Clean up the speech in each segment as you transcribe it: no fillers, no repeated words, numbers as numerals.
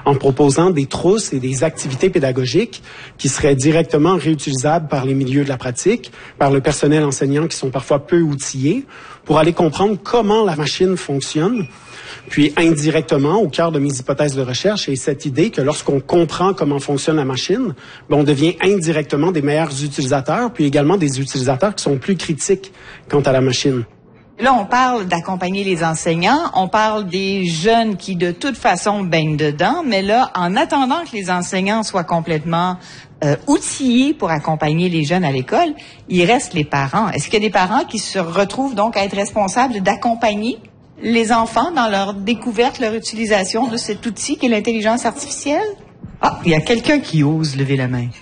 en proposant des trousses et des activités pédagogiques qui seraient directement réutilisables par les milieux de la pratique, par le personnel enseignant qui sont parfois peu outillés, pour aller comprendre comment la machine fonctionne. Puis indirectement, au cœur de mes hypothèses de recherche, est cette idée que lorsqu'on comprend comment fonctionne la machine, on devient indirectement des meilleurs utilisateurs, puis également des utilisateurs qui sont plus critiques quant à la machine. Là, on parle d'accompagner les enseignants, on parle des jeunes qui, de toute façon, baignent dedans, mais là, en attendant que les enseignants soient complètement outillés pour accompagner les jeunes à l'école, il reste les parents. Est-ce qu'il y a des parents qui se retrouvent donc à être responsables d'accompagner les enfants dans leur découverte, leur utilisation de cet outil qu'est l'intelligence artificielle? Ah, il y a quelqu'un qui ose lever la main.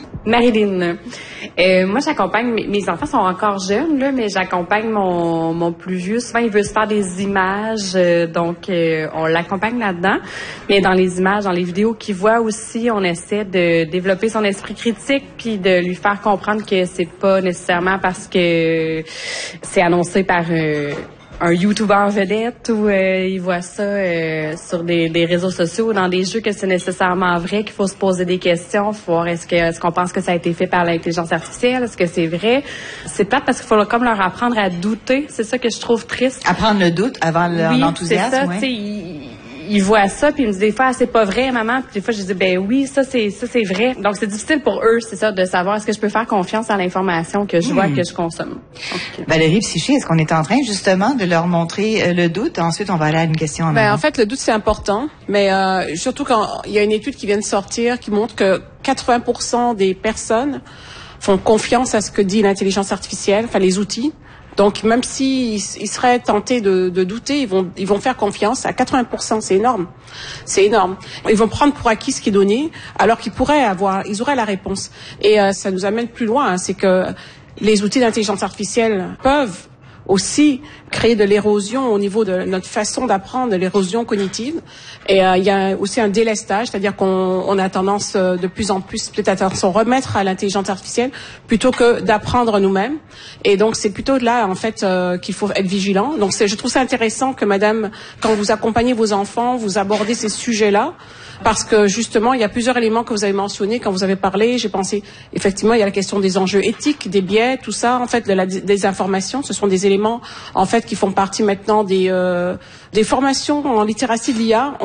Marilyn. Moi, j'accompagne, mes enfants sont encore jeunes, là, mais j'accompagne mon plus vieux. Souvent, il veut se faire des images, donc on l'accompagne là-dedans. Mais dans les images, dans les vidéos qu'il voit aussi, on essaie de développer son esprit critique puis de lui faire comprendre que c'est pas nécessairement parce que c'est annoncé par un YouTuber vedette ou il voit ça sur des réseaux sociaux, dans des jeux, que c'est nécessairement vrai, qu'il faut se poser des questions, faut voir est-ce qu'on pense que ça a été fait par l'intelligence artificielle, est-ce que c'est vrai. C'est plate parce qu'il faut comme leur apprendre à douter, c'est ça que je trouve triste. Apprendre le doute avant l'enthousiasme. C'est ça, tu sais, ils voient ça, puis ils me disent des fois, c'est pas vrai, maman. Puis des fois, je dis, ben oui, ça c'est vrai. Donc, c'est difficile pour eux, c'est ça, de savoir est-ce que je peux faire confiance à l'information que je vois, que je consomme. Okay. Valérie Psyché, est-ce qu'on est en train, justement, de leur montrer le doute? Ensuite, on va aller à une question en avant. En fait, le doute, c'est important, mais surtout quand il y a une étude qui vient de sortir qui montre que 80% des personnes font confiance à ce que dit l'intelligence artificielle, enfin les outils. Donc, même s'ils seraient tentés de douter, ils vont faire confiance à 80%. C'est énorme. C'est énorme. Ils vont prendre pour acquis ce qui est donné, alors ils auraient la réponse. Et ça nous amène plus loin, hein, c'est que les outils d'intelligence artificielle peuvent aussi créer de l'érosion au niveau de notre façon d'apprendre, de l'érosion cognitive. Et il y a aussi un délestage, c'est-à-dire qu'on a tendance de plus en plus peut-être à s'en remettre à l'intelligence artificielle plutôt que d'apprendre nous-mêmes. Et donc c'est plutôt là en fait qu'il faut être vigilant. Donc je trouve ça intéressant que madame, quand vous accompagnez vos enfants, vous abordez ces sujets-là. Parce que justement, il y a plusieurs éléments que vous avez mentionnés quand vous avez parlé. J'ai pensé, effectivement, il y a la question des enjeux éthiques, des biais, tout ça, en fait, des informations. Ce sont des éléments, en fait, qui font partie maintenant des formations en littératie de l'IA.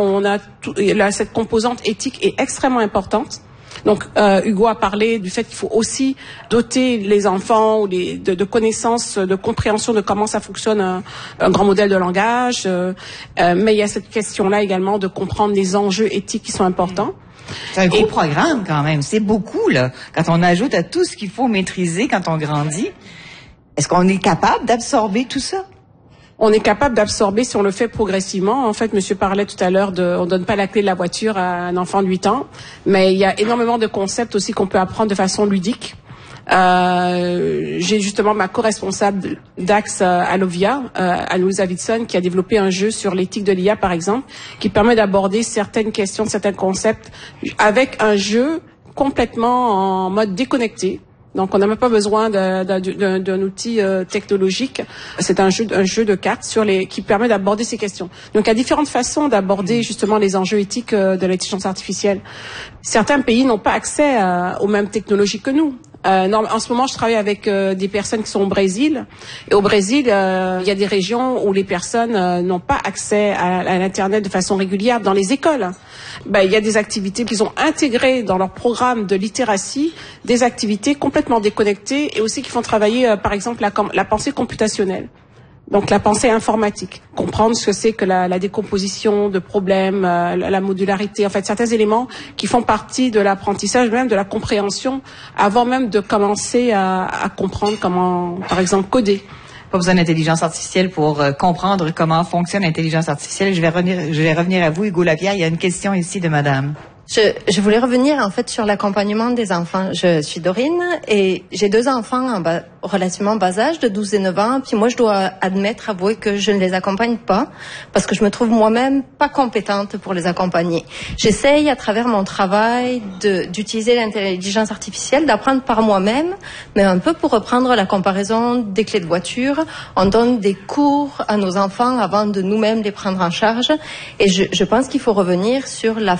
Cette composante éthique est extrêmement importante. Donc, Hugo a parlé du fait qu'il faut aussi doter les enfants de connaissances, de compréhension de comment ça fonctionne un grand modèle de langage. Mais il y a cette question-là également de comprendre les enjeux éthiques qui sont importants. C'est un gros programme quand même. C'est beaucoup, là. Quand on ajoute à tout ce qu'il faut maîtriser quand on grandit, est-ce qu'on est capable d'absorber tout ça? On est capable d'absorber si on le fait progressivement. En fait, monsieur parlait tout à l'heure on donne pas la clé de la voiture à un enfant de 8 ans, mais il y a énormément de concepts aussi qu'on peut apprendre de façon ludique. J'ai justement ma co-responsable d'Axe à Lovia, Anne-Louise Davidson, qui a développé un jeu sur l'éthique de l'IA, par exemple, qui permet d'aborder certaines questions, certains concepts avec un jeu complètement en mode déconnecté. Donc, on n'a même pas besoin d'un outil technologique. C'est un jeu de cartes qui permet d'aborder ces questions. Donc, il y a différentes façons d'aborder justement les enjeux éthiques de l'intelligence artificielle. Certains pays n'ont pas accès aux mêmes technologies que nous. En ce moment, je travaille avec des personnes qui sont au Brésil. Et au Brésil, il y a des régions où les personnes n'ont pas accès à l'Internet de façon régulière dans les écoles. Il y a des activités qu'ils ont intégrées dans leur programme de littératie, des activités complètement déconnectées et aussi qui font travailler, par exemple, la pensée computationnelle. Donc la pensée informatique, comprendre ce que c'est que la décomposition de problèmes, la modularité, en fait certains éléments qui font partie de l'apprentissage, même de la compréhension, avant même de commencer à comprendre comment, par exemple, coder. Pas besoin d'intelligence artificielle pour comprendre comment fonctionne l'intelligence artificielle. Je vais revenir à vous, Hugo Lapierre. Il y a une question ici de madame. Je voulais revenir en fait sur l'accompagnement des enfants. Je suis Dorine et j'ai 2 enfants relativement bas âge, de 12 et 9 ans. Puis moi, je dois avouer que je ne les accompagne pas parce que je me trouve moi-même pas compétente pour les accompagner. J'essaye à travers mon travail d'utiliser l'intelligence artificielle, d'apprendre par moi-même, mais un peu pour reprendre la comparaison des clés de voiture. On donne des cours à nos enfants avant de nous-mêmes les prendre en charge. Et je pense qu'il faut revenir sur la